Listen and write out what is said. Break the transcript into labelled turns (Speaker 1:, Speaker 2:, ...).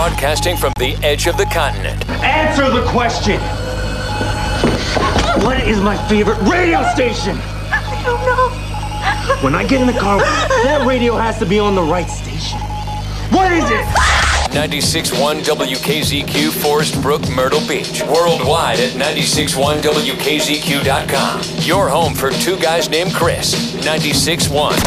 Speaker 1: Broadcasting from the edge of the continent.
Speaker 2: Answer the question! What is my favorite radio station?
Speaker 3: I don't know.
Speaker 2: When I get in the car, that radio has to be on the right station. What is it?
Speaker 1: 96.1 WKZQ, Forest Brook, Myrtle Beach. Worldwide at 96.1WKZQ.com. Your home for two guys named Chris. 96.1